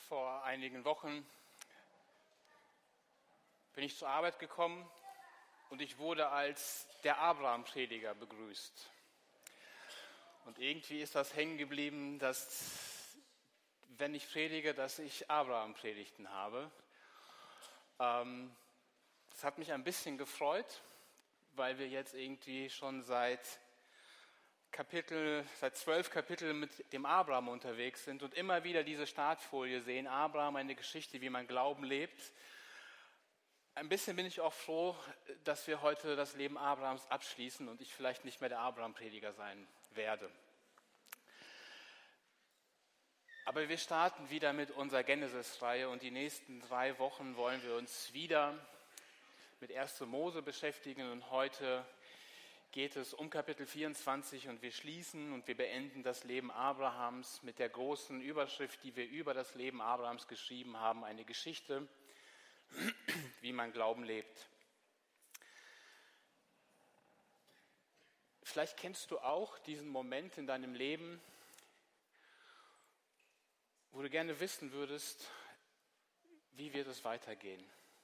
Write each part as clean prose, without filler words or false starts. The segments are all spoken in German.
Vor einigen Wochen bin ich zur Arbeit gekommen und ich wurde als der Abraham-Prediger begrüßt. Und irgendwie ist das hängen geblieben, dass, wenn ich predige, dass ich Abraham-Predigten habe. Das hat mich ein bisschen gefreut, weil wir jetzt irgendwie schon seit 12 Kapiteln mit dem Abraham unterwegs sind und immer wieder diese Startfolie sehen, Abraham, eine Geschichte, wie man Glauben lebt. Ein bisschen bin ich auch froh, dass wir heute das Leben Abrahams abschließen und ich vielleicht nicht mehr der Abraham-Prediger sein werde. Aber wir starten wieder mit unserer Genesis-Reihe und die nächsten 3 Wochen wollen wir uns wieder mit 1. Mose beschäftigen und heute geht es um Kapitel 24 und wir schließen und wir beenden das Leben Abrahams mit der großen Überschrift, die wir über das Leben Abrahams geschrieben haben, eine Geschichte, wie man Glauben lebt. Vielleicht kennst du auch diesen Moment in deinem Leben, wo du gerne wissen würdest, wie wird es weitergehen?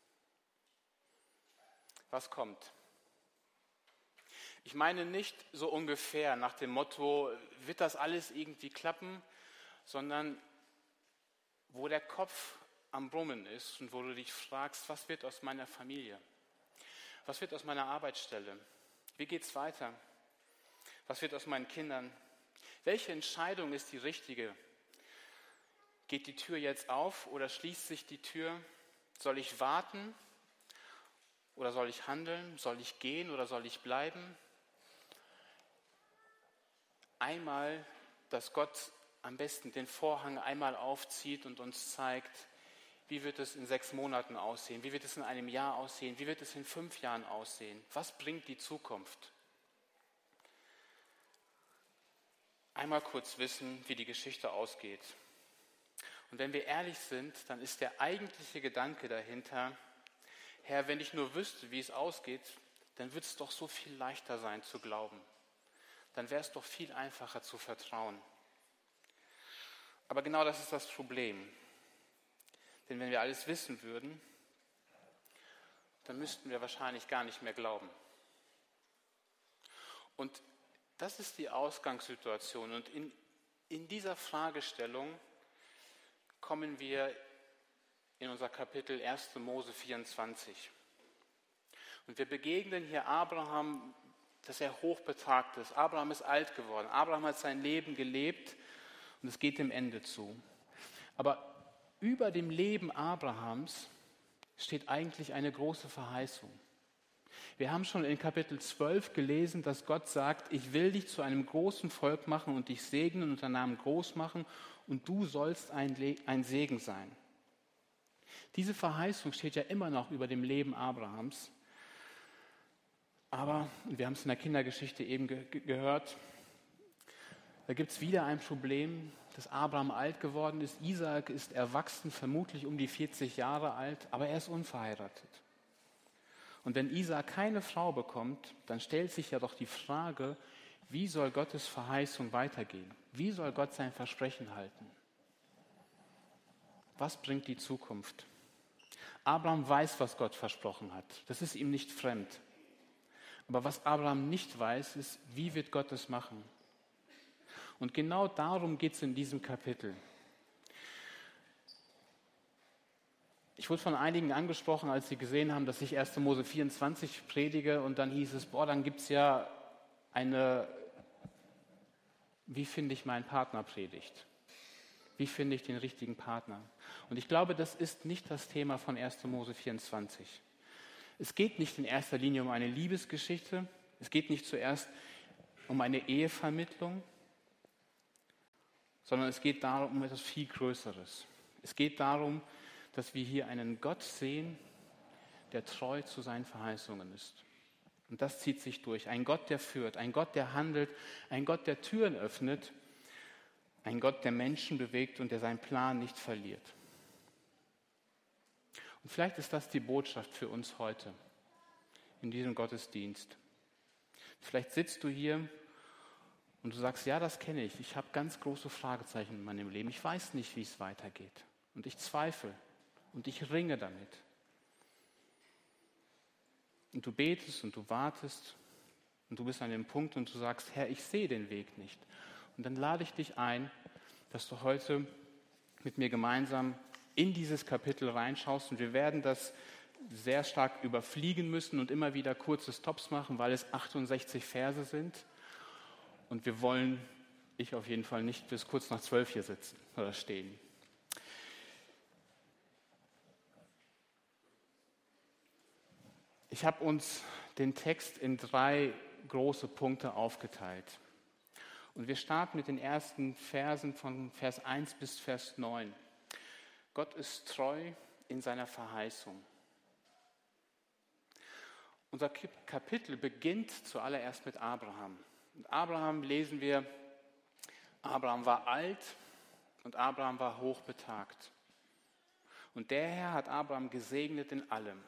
Was kommt? Ich meine nicht so ungefähr nach dem Motto, wird das alles irgendwie klappen, sondern wo der Kopf am Brummen ist und wo du dich fragst, was wird aus meiner Familie? Was wird aus meiner Arbeitsstelle? Wie geht es weiter? Was wird aus meinen Kindern? Welche Entscheidung ist die richtige? Geht die Tür jetzt auf oder schließt sich die Tür? Soll ich warten oder soll ich handeln? Soll ich gehen oder soll ich bleiben? Einmal, dass Gott am besten den Vorhang einmal aufzieht und uns zeigt, wie wird es in 6 Monaten aussehen, wie wird es in einem Jahr aussehen, wie wird es in 5 Jahren aussehen, was bringt die Zukunft? Einmal kurz wissen, wie die Geschichte ausgeht. Und wenn wir ehrlich sind, dann ist der eigentliche Gedanke dahinter, Herr, wenn ich nur wüsste, wie es ausgeht, dann wird es doch so viel leichter sein zu glauben. Dann wäre es doch viel einfacher zu vertrauen. Aber genau das ist das Problem. Denn wenn wir alles wissen würden, dann müssten wir wahrscheinlich gar nicht mehr glauben. Und das ist die Ausgangssituation. Und in dieser Fragestellung kommen wir in unser Kapitel 1. Mose 24. Und wir begegnen hier Abraham, dass er hochbetagt ist. Abraham ist alt geworden. Abraham hat sein Leben gelebt und es geht dem Ende zu. Aber über dem Leben Abrahams steht eigentlich eine große Verheißung. Wir haben schon in Kapitel 12 gelesen, dass Gott sagt, ich will dich zu einem großen Volk machen und dich segnen und deinen Namen groß machen und du sollst ein Segen sein. Diese Verheißung steht ja immer noch über dem Leben Abrahams. Aber, wir haben es in der Kindergeschichte eben gehört, da gibt es wieder ein Problem, dass Abraham alt geworden ist. Isaak ist erwachsen, vermutlich um die 40 Jahre alt, aber er ist unverheiratet. Und wenn Isaak keine Frau bekommt, dann stellt sich ja doch die Frage, wie soll Gottes Verheißung weitergehen? Wie soll Gott sein Versprechen halten? Was bringt die Zukunft? Abraham weiß, was Gott versprochen hat. Das ist ihm nicht fremd. Aber was Abraham nicht weiß, ist, wie wird Gott es machen? Und genau darum geht es in diesem Kapitel. Ich wurde von einigen angesprochen, als sie gesehen haben, dass ich 1. Mose 24 predige und dann hieß es, dann gibt es ja eine, wie finde ich meinen Partner Predigt? Wie finde ich den richtigen Partner? Und ich glaube, das ist nicht das Thema von 1. Mose 24. Es geht nicht in erster Linie um eine Liebesgeschichte, es geht nicht zuerst um eine Ehevermittlung, sondern es geht darum, um etwas viel Größeres. Es geht darum, dass wir hier einen Gott sehen, der treu zu seinen Verheißungen ist. Und das zieht sich durch. Ein Gott, der führt, ein Gott, der handelt, ein Gott, der Türen öffnet, ein Gott, der Menschen bewegt und der seinen Plan nicht verliert. Und vielleicht ist das die Botschaft für uns heute in diesem Gottesdienst. Vielleicht sitzt du hier und du sagst, ja, das kenne ich. Ich habe ganz große Fragezeichen in meinem Leben. Ich weiß nicht, wie es weitergeht. Und ich zweifle und ich ringe damit. Und du betest und du wartest und du bist an dem Punkt und du sagst, Herr, ich sehe den Weg nicht. Und dann lade ich dich ein, dass du heute mit mir gemeinsam in dieses Kapitel reinschaust und wir werden das sehr stark überfliegen müssen und immer wieder kurze Stops machen, weil es 68 Verse sind und wir wollen, ich auf jeden Fall nicht bis kurz nach 12 hier sitzen oder stehen. Ich habe uns den Text in 3 große Punkte aufgeteilt. Und wir starten mit den ersten Versen von Vers 1 bis Vers 9. Gott ist treu in seiner Verheißung. Unser Kapitel beginnt zuallererst mit Abraham. Und Abraham lesen wir, Abraham war alt und Abraham war hochbetagt. Und der Herr hat Abraham gesegnet in allem.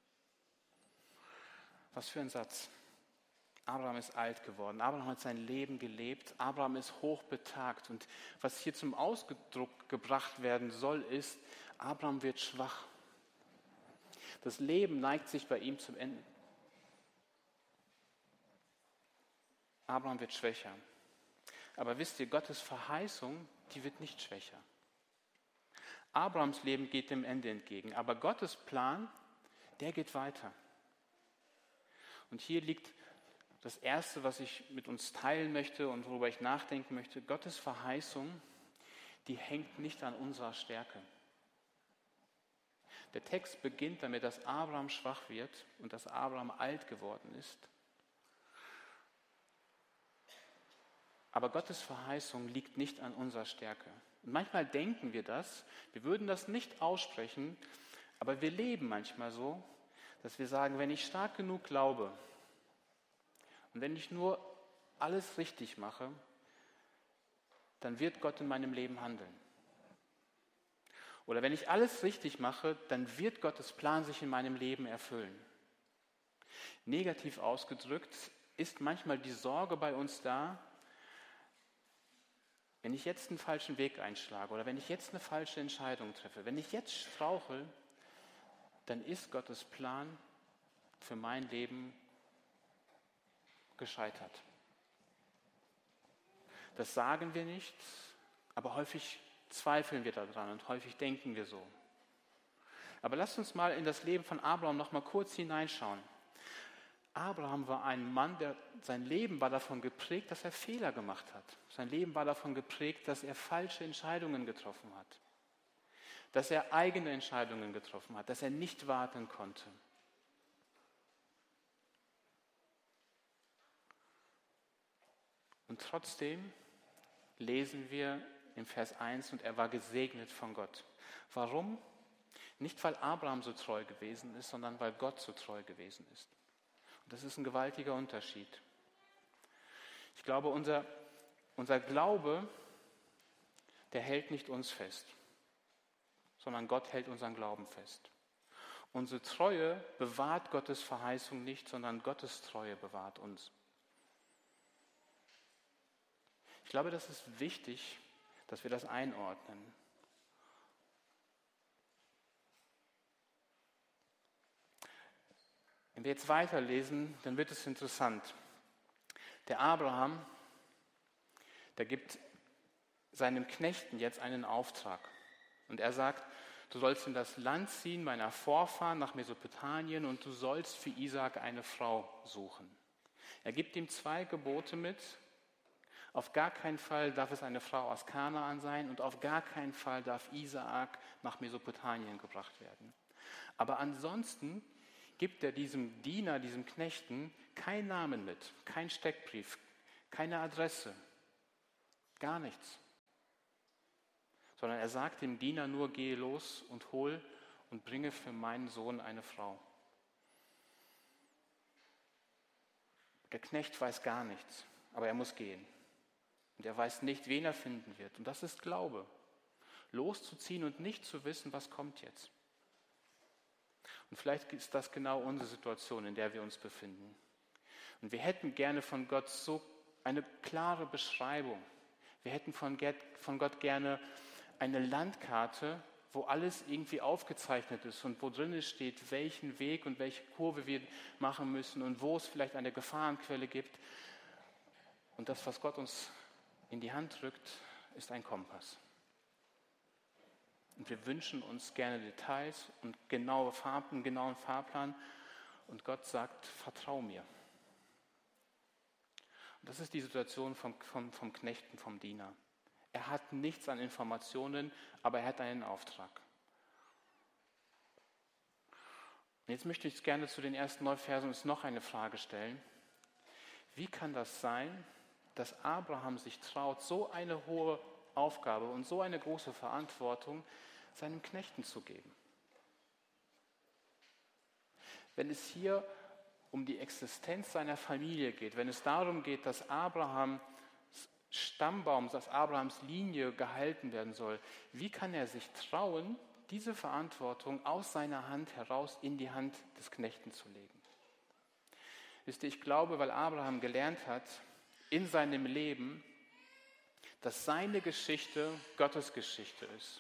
Was für ein Satz. Abraham ist alt geworden. Abraham hat sein Leben gelebt. Abraham ist hochbetagt. Und was hier zum Ausdruck gebracht werden soll, ist, Abraham wird schwach. Das Leben neigt sich bei ihm zum Ende. Abraham wird schwächer. Aber wisst ihr, Gottes Verheißung, die wird nicht schwächer. Abrahams Leben geht dem Ende entgegen. Aber Gottes Plan, der geht weiter. Und hier liegt das Erste, was ich mit uns teilen möchte und worüber ich nachdenken möchte. Gottes Verheißung, die hängt nicht an unserer Stärke. Der Text beginnt damit, dass Abraham schwach wird und dass Abraham alt geworden ist. Aber Gottes Verheißung liegt nicht an unserer Stärke. Und manchmal denken wir das, wir würden das nicht aussprechen, aber wir leben manchmal so, dass wir sagen, wenn ich stark genug glaube und wenn ich nur alles richtig mache, dann wird Gott in meinem Leben handeln. Oder wenn ich alles richtig mache, dann wird Gottes Plan sich in meinem Leben erfüllen. Negativ ausgedrückt ist manchmal die Sorge bei uns da, wenn ich jetzt einen falschen Weg einschlage oder wenn ich jetzt eine falsche Entscheidung treffe, wenn ich jetzt strauchle, dann ist Gottes Plan für mein Leben gescheitert. Das sagen wir nicht, aber häufig zweifeln wir daran und häufig denken wir so. Aber lasst uns mal in das Leben von Abraham noch mal kurz hineinschauen. Abraham war ein Mann, sein Leben war davon geprägt, dass er Fehler gemacht hat. Sein Leben war davon geprägt, dass er falsche Entscheidungen getroffen hat. Dass er eigene Entscheidungen getroffen hat, dass er nicht warten konnte. Und trotzdem lesen wir im Vers 1, und er war gesegnet von Gott. Warum? Nicht, weil Abraham so treu gewesen ist, sondern weil Gott so treu gewesen ist. Und das ist ein gewaltiger Unterschied. Ich glaube, unser Glaube, der hält nicht uns fest, sondern Gott hält unseren Glauben fest. Unsere Treue bewahrt Gottes Verheißung nicht, sondern Gottes Treue bewahrt uns. Ich glaube, das ist wichtig, dass wir das einordnen. Wenn wir jetzt weiterlesen, dann wird es interessant. Der Abraham, der gibt seinem Knechten jetzt einen Auftrag. Und er sagt, du sollst in das Land ziehen meiner Vorfahren nach Mesopotamien und du sollst für Isaak eine Frau suchen. Er gibt ihm 2 Gebote mit. Auf gar keinen Fall darf es eine Frau aus Kanaan sein und auf gar keinen Fall darf Isaak nach Mesopotamien gebracht werden. Aber ansonsten gibt er diesem Diener, diesem Knechten, keinen Namen mit, keinen Steckbrief, keine Adresse, gar nichts. Sondern er sagt dem Diener nur, gehe los und hol und bringe für meinen Sohn eine Frau. Der Knecht weiß gar nichts, aber er muss gehen. Und er weiß nicht, wen er finden wird. Und das ist Glaube. Loszuziehen und nicht zu wissen, was kommt jetzt. Und vielleicht ist das genau unsere Situation, in der wir uns befinden. Und wir hätten gerne von Gott so eine klare Beschreibung. Wir hätten von Gott gerne eine Landkarte, wo alles irgendwie aufgezeichnet ist und wo drin steht, welchen Weg und welche Kurve wir machen müssen und wo es vielleicht eine Gefahrenquelle gibt. Und das, was Gott uns in die Hand drückt, ist ein Kompass. Und wir wünschen uns gerne Details und genaue Farben, einen genauen Fahrplan. Und Gott sagt, vertrau mir. Und das ist die Situation vom Knechten, vom Diener. Er hat nichts an Informationen, aber er hat einen Auftrag. Und jetzt möchte ich gerne zu den ersten 9 Versen uns noch eine Frage stellen. Wie kann das sein, dass Abraham sich traut, so eine hohe Aufgabe und so eine große Verantwortung seinem Knechten zu geben? Wenn es hier um die Existenz seiner Familie geht, wenn es darum geht, dass Abrahams Stammbaum, dass Abrahams Linie gehalten werden soll, wie kann er sich trauen, diese Verantwortung aus seiner Hand heraus in die Hand des Knechten zu legen? Wisst ihr, ich glaube, weil Abraham gelernt hat in seinem Leben, dass seine Geschichte Gottes Geschichte ist.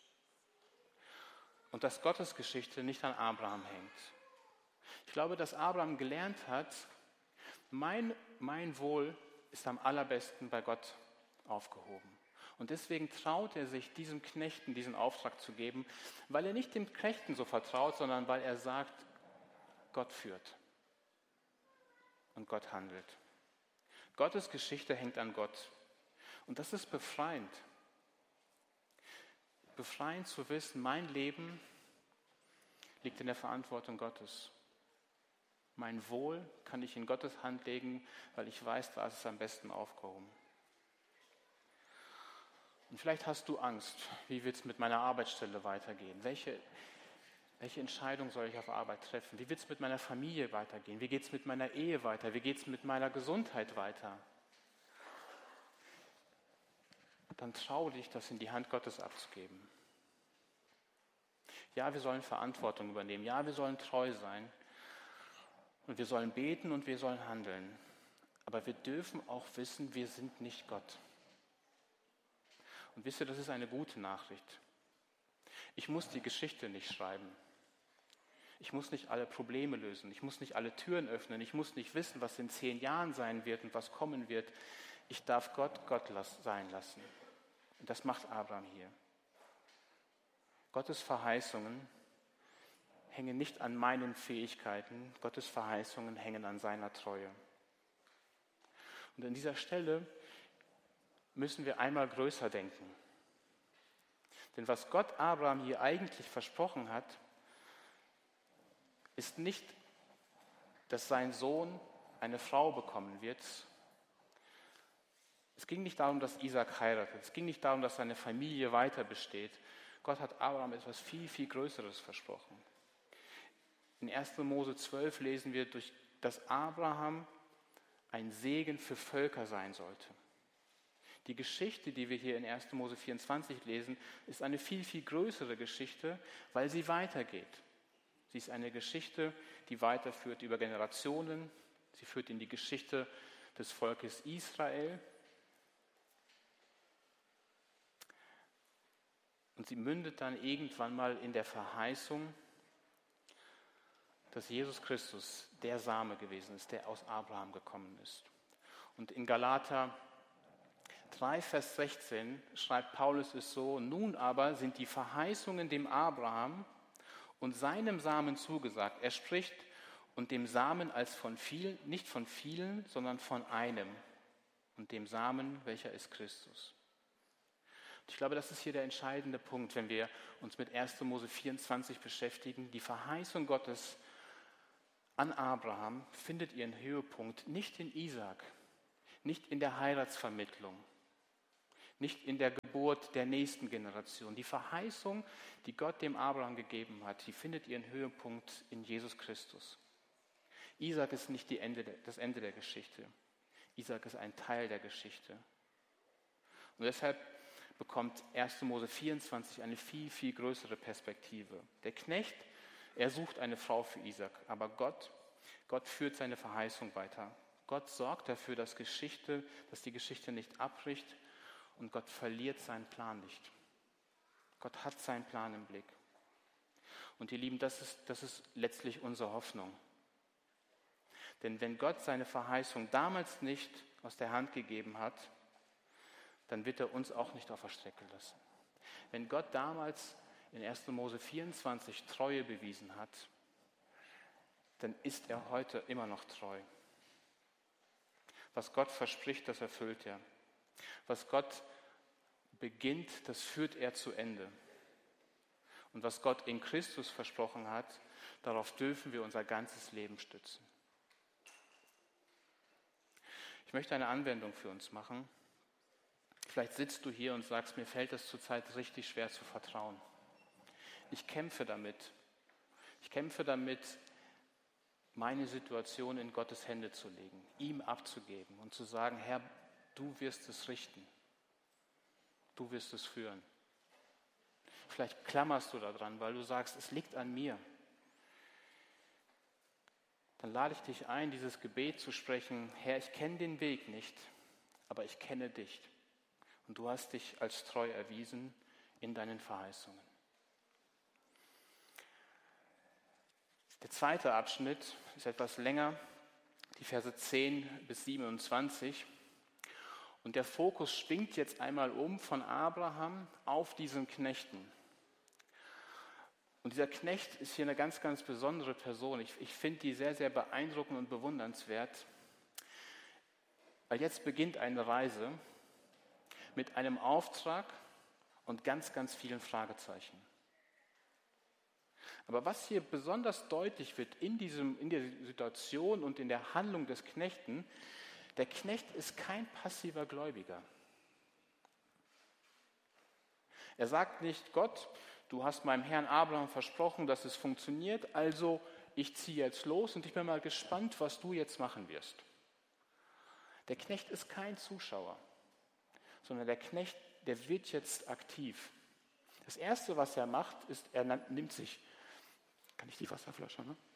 Und dass Gottes Geschichte nicht an Abraham hängt. Ich glaube, dass Abraham gelernt hat, mein Wohl ist am allerbesten bei Gott aufgehoben. Und deswegen traut er sich, diesem Knechten diesen Auftrag zu geben, weil er nicht dem Knechten so vertraut, sondern weil er sagt, Gott führt und Gott handelt. Gottes Geschichte hängt an Gott. Und das ist befreiend. Befreiend zu wissen, mein Leben liegt in der Verantwortung Gottes. Mein Wohl kann ich in Gottes Hand legen, weil ich weiß, da ist es am besten aufgehoben. Und vielleicht hast du Angst, wie wird es mit meiner Arbeitsstelle weitergehen? Welche Entscheidung soll ich auf Arbeit treffen? Wie wird es mit meiner Familie weitergehen? Wie geht es mit meiner Ehe weiter? Wie geht es mit meiner Gesundheit weiter? Dann trau dich, das in die Hand Gottes abzugeben. Ja, wir sollen Verantwortung übernehmen. Ja, wir sollen treu sein. Und wir sollen beten und wir sollen handeln. Aber wir dürfen auch wissen, wir sind nicht Gott. Und wisst ihr, das ist eine gute Nachricht. Ich muss die Geschichte nicht schreiben. Ich muss nicht alle Probleme lösen. Ich muss nicht alle Türen öffnen. Ich muss nicht wissen, was in 10 Jahren sein wird und was kommen wird. Ich darf Gott sein lassen. Und das macht Abraham hier. Gottes Verheißungen hängen nicht an meinen Fähigkeiten. Gottes Verheißungen hängen an seiner Treue. Und an dieser Stelle müssen wir einmal größer denken. Denn was Gott Abraham hier eigentlich versprochen hat, ist nicht, dass sein Sohn eine Frau bekommen wird. Es ging nicht darum, dass Isaak heiratet. Es ging nicht darum, dass seine Familie weiter besteht. Gott hat Abraham etwas viel, viel Größeres versprochen. In 1. Mose 12 lesen wir, dass Abraham ein Segen für Völker sein sollte. Die Geschichte, die wir hier in 1. Mose 24 lesen, ist eine viel, viel größere Geschichte, weil sie weitergeht. Sie ist eine Geschichte, die weiterführt über Generationen. Sie führt in die Geschichte des Volkes Israel. Und sie mündet dann irgendwann mal in der Verheißung, dass Jesus Christus der Same gewesen ist, der aus Abraham gekommen ist. Und in Galater 3, Vers 16 schreibt Paulus es so: Nun aber sind die Verheißungen dem Abraham und seinem Samen zugesagt. Er spricht und dem Samen als von vielen, nicht von vielen, sondern von einem. Und dem Samen, welcher ist Christus. Und ich glaube, das ist hier der entscheidende Punkt, wenn wir uns mit 1. Mose 24 beschäftigen. Die Verheißung Gottes an Abraham findet ihren Höhepunkt nicht in Isaak, nicht in der Heiratsvermittlung, nicht in der Geburt der nächsten Generation. Die Verheißung, die Gott dem Abraham gegeben hat, die findet ihren Höhepunkt in Jesus Christus. Isaak ist nicht das Ende der Geschichte. Isaak ist ein Teil der Geschichte. Und deshalb bekommt 1. Mose 24 eine viel, viel größere Perspektive. Der Knecht, er sucht eine Frau für Isaak, aber Gott führt seine Verheißung weiter. Gott sorgt dafür, dass die Geschichte nicht abbricht und Gott verliert seinen Plan nicht. Gott hat seinen Plan im Blick. Und ihr Lieben, das ist letztlich unsere Hoffnung. Denn wenn Gott seine Verheißung damals nicht aus der Hand gegeben hat, dann wird er uns auch nicht auf der Strecke lassen. Wenn Gott damals in 1. Mose 24 Treue bewiesen hat, dann ist er heute immer noch treu. Was Gott verspricht, das erfüllt er. Was Gott beginnt, das führt er zu Ende. Und was Gott in Christus versprochen hat, darauf dürfen wir unser ganzes Leben stützen. Ich möchte eine Anwendung für uns machen. Vielleicht sitzt du hier und sagst, mir fällt es zurzeit richtig schwer zu vertrauen. Ich kämpfe damit. Ich kämpfe damit, meine Situation in Gottes Hände zu legen, ihm abzugeben und zu sagen, Herr, du wirst es richten. Du wirst es führen. Vielleicht klammerst du daran, weil du sagst, es liegt an mir. Dann lade ich dich ein, dieses Gebet zu sprechen. Herr, ich kenne den Weg nicht, aber ich kenne dich. Und du hast dich als treu erwiesen in deinen Verheißungen. Der zweite Abschnitt ist etwas länger, die Verse 10 bis 27. Und der Fokus schwingt jetzt einmal um von Abraham auf diesen Knechten. Und dieser Knecht ist hier eine ganz, ganz besondere Person. Ich finde die sehr, sehr beeindruckend und bewundernswert, weil jetzt beginnt eine Reise mit einem Auftrag und ganz, ganz vielen Fragezeichen. Aber was hier besonders deutlich wird in der Situation und in der Handlung des Knechten, der Knecht ist kein passiver Gläubiger. Er sagt nicht, Gott, du hast meinem Herrn Abraham versprochen, dass es funktioniert, also ich ziehe jetzt los und ich bin mal gespannt, was du jetzt machen wirst. Der Knecht ist kein Zuschauer, sondern der Knecht, der wird jetzt aktiv. Das Erste, was er macht, ist, er nimmt sich, kann ich die Wasserflasche, ne?